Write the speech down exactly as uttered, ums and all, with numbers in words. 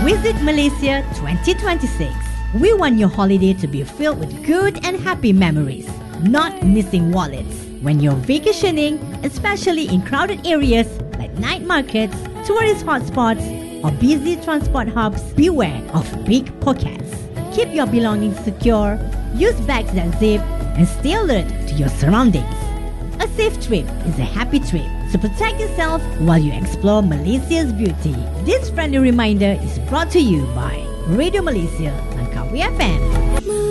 Visit Malaysia twenty twenty-six. We want your holiday to be filled with good and happy memories, not missing wallets. When you're vacationing, especially in crowded areas like night markets, tourist hotspots, or busy transport hubs, beware of pickpockets. Keep your belongings secure, use bags that zip, and stay alert to your surroundings. A safe trip is a happy trip, so protect yourself while you explore Malaysia's beauty. This friendly reminder is brought to you by Radio Malaysia, Langkawi F M.